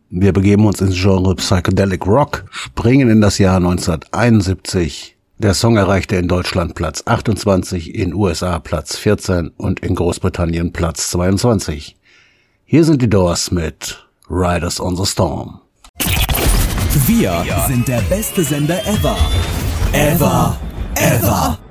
Wir begeben uns ins Genre Psychedelic Rock, springen in das Jahr 1971. Der Song erreichte in Deutschland Platz 28, in USA Platz 14 und in Großbritannien Platz 22. Hier sind die Doors mit Riders on the Storm. Wir sind der beste Sender ever. Ever.